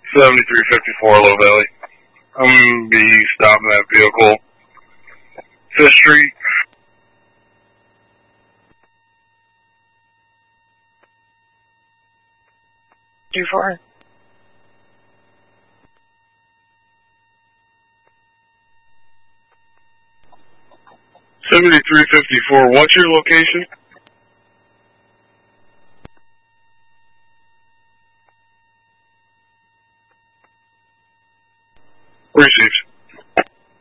7354 Low Valley. I'm going to be stopping that vehicle. 5th Street. Too far. $73.54. What's your location? Received.